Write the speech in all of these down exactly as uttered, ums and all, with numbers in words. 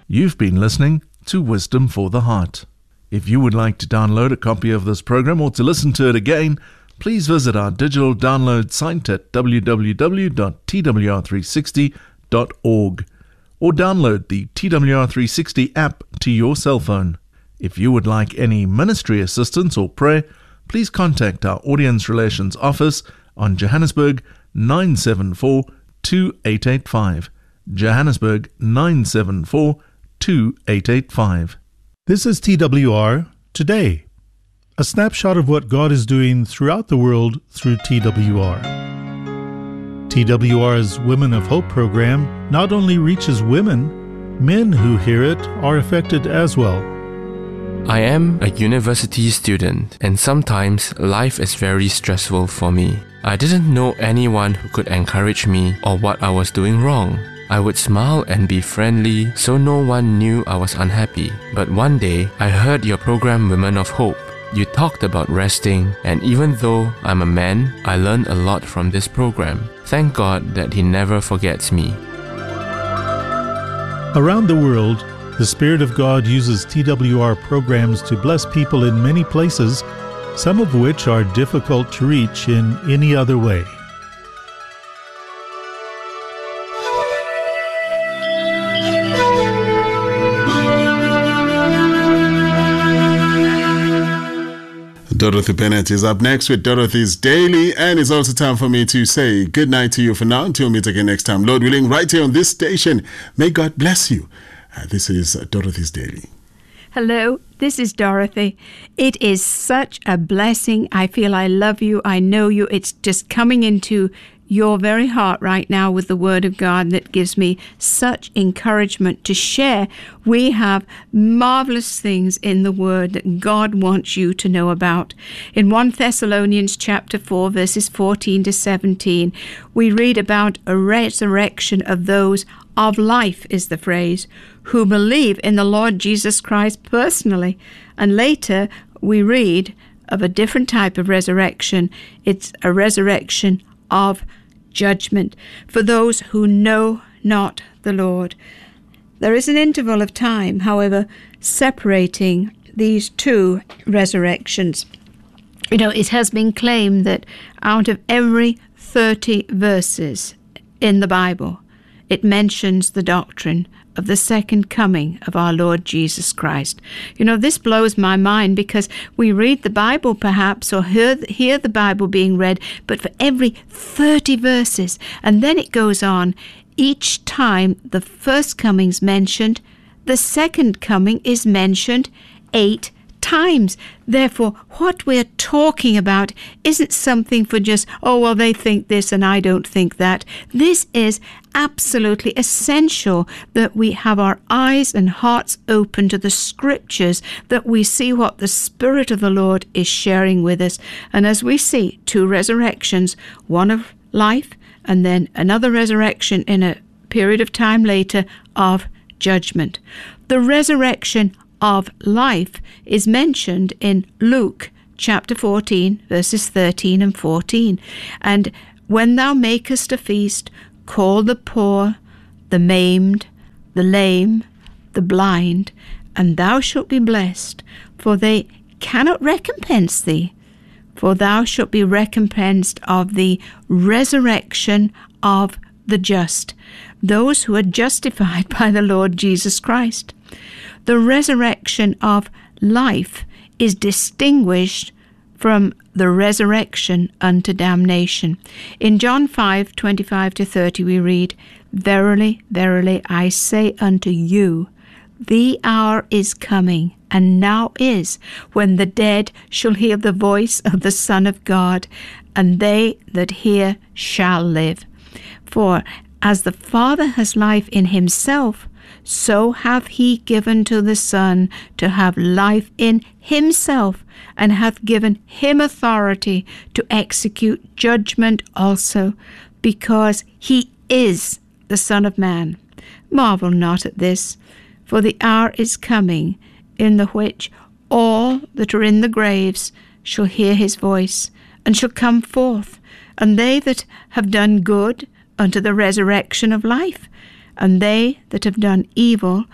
You've been listening to Wisdom for the Heart. If you would like to download a copy of this program or to listen to it again, please visit our digital download site at w w w dot t w r three sixty dot org or download the T W R three sixty app to your cell phone. If you would like any ministry assistance or prayer, please contact our Audience Relations Office on Johannesburg nine seven four, two eight eight five. Johannesburg nine seven four, two eight eight five. This is T W R Today, a snapshot of what God is doing throughout the world through T W R. T W R's Women of Hope program not only reaches women, men who hear it are affected as well. I am a university student, and sometimes life is very stressful for me. I didn't know anyone who could encourage me or what I was doing wrong. I would smile and be friendly so no one knew I was unhappy. But one day, I heard your program Women of Hope. You talked about resting, and even though I'm a man, I learned a lot from this program. Thank God that He never forgets me. Around the world, the Spirit of God uses T W R programs to bless people in many places, some of which are difficult to reach in any other way. Dorothy Bennett is up next with Dorothy's Daily, and it's also time for me to say good night to you for now until we meet again next time, Lord willing, right here on this station. May God bless you. Uh, this is Dorothy's Daily. Hello, this is Dorothy. It is such a blessing. I feel I love you. I know you. It's just coming into your very heart right now with the Word of God that gives me such encouragement to share. We have marvelous things in the Word that God wants you to know about. In First Thessalonians chapter four, verses fourteen to seventeen, we read about a resurrection of those of life, is the phrase, who believe in the Lord Jesus Christ personally. And later we read of a different type of resurrection. It's a resurrection of judgment for those who know not the Lord. There is an interval of time, however, separating these two resurrections. You know, it has been claimed that out of every thirty verses in the Bible, it mentions the doctrine of the second coming of our Lord Jesus Christ. You know, this blows my mind because we read the Bible perhaps or hear, hear the Bible being read, but for every thirty verses, and then it goes on, each time the first coming's mentioned, the second coming is mentioned eight times. Therefore, what we're talking about isn't something for just, oh, well, they think this and I don't think that. This is absolutely essential that we have our eyes and hearts open to the Scriptures, that we see what the Spirit of the Lord is sharing with us. And as we see two resurrections, one of life and then another resurrection in a period of time later of judgment. The resurrection of life is mentioned in Luke chapter fourteen, verses thirteen and fourteen. And when thou makest a feast, call the poor, the maimed, the lame, the blind, and thou shalt be blessed, for they cannot recompense thee, for thou shalt be recompensed of the resurrection of the just, those who are justified by the Lord Jesus Christ. The resurrection of life is distinguished from the resurrection unto damnation. In John five, twenty-five to thirty we read, Verily, verily, I say unto you, the hour is coming, and now is, when the dead shall hear the voice of the Son of God, and they that hear shall live. For as the Father has life in himself, so hath he given to the Son to have life in himself, and hath given him authority to execute judgment also, because he is the Son of Man. Marvel not at this, for the hour is coming, in the which all that are in the graves shall hear his voice, and shall come forth, and they that have done good unto the resurrection of life, and they that have done evil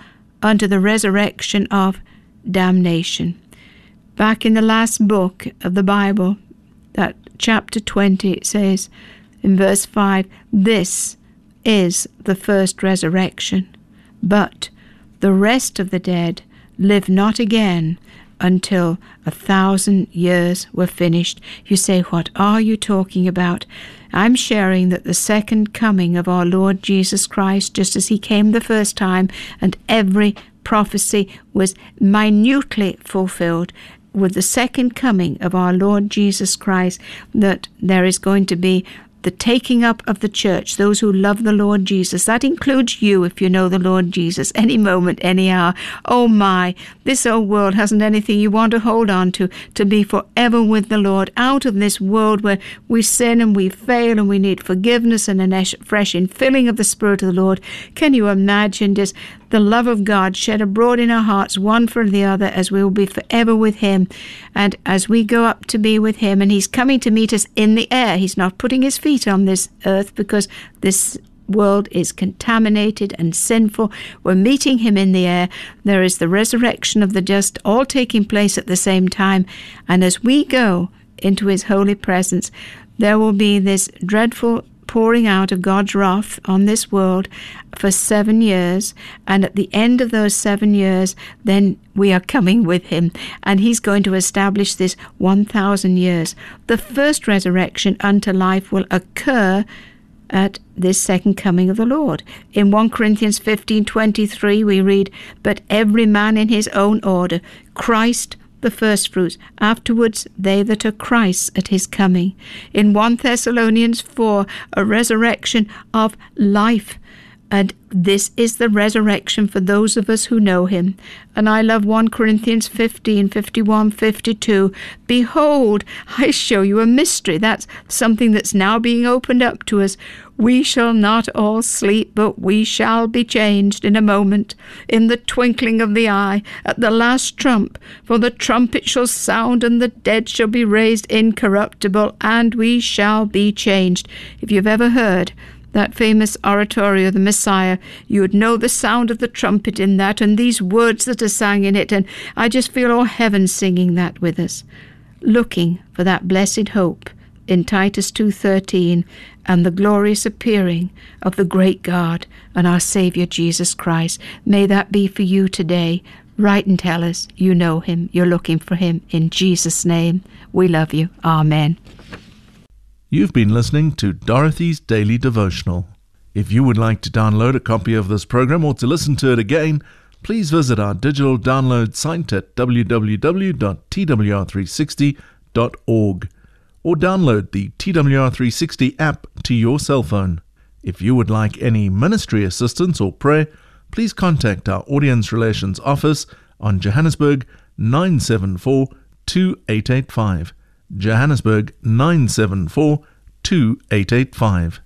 unto the resurrection of damnation. Back in the last book of the Bible, that chapter twenty, it says in verse five, this is the first resurrection, but the rest of the dead live not again until a thousand years were finished. You say, what are you talking about? I'm sharing that the second coming of our Lord Jesus Christ, just as he came the first time, and every prophecy was minutely fulfilled, with the second coming of our Lord Jesus Christ, that there is going to be the taking up of the church, those who love the Lord Jesus. That includes you if you know the Lord Jesus, any moment, any hour. Oh my, this old world hasn't anything you want to hold on to, to be forever with the Lord, out of this world where we sin and we fail and we need forgiveness and a fresh infilling of the Spirit of the Lord. Can you imagine just the love of God shed abroad in our hearts, one for the other, as we will be forever with him, and as we go up to be with him, and he's coming to meet us in the air. He's not putting his feet on this earth, because this world is contaminated and sinful. We're meeting him in the air. There is the resurrection of the just, all taking place at the same time, and as we go into his holy presence, there will be this dreadful pouring out of God's wrath on this world for seven years, and at the end of those seven years, then we are coming with him, and he's going to establish this one thousand years. The first resurrection unto life will occur at this second coming of the Lord. In First Corinthians fifteen twenty-three, we read, but every man in his own order, Christ the firstfruits, afterwards they that are Christ's at his coming. In First Thessalonians four, a resurrection of life. And this is the resurrection for those of us who know him. And I love First Corinthians fifteen, fifty-one, fifty-two. Behold, I show you a mystery. That's something that's now being opened up to us. We shall not all sleep, but we shall be changed in a moment, in the twinkling of the eye, at the last trump. For the trumpet shall sound, and the dead shall be raised incorruptible, and we shall be changed. If you've ever heard that famous oratorio, the Messiah, you would know the sound of the trumpet in that, and these words that are sung in it, and I just feel all heaven singing that with us, looking for that blessed hope in Titus two thirteen, and the glorious appearing of the great God and our Savior Jesus Christ. May that be for you today. Write and tell us you know him, you're looking for him. In Jesus' name, we love you. Amen. You've been listening to Dorothy's Daily Devotional. If you would like to download a copy of this program or to listen to it again, please visit our digital download site at w w w dot t w r three sixty dot org or download the T W R three sixty app to your cell phone. If you would like any ministry assistance or prayer, please contact our Audience Relations Office on Johannesburg nine seven four, two eight eight five. Johannesburg nine seven four, two eight eight five.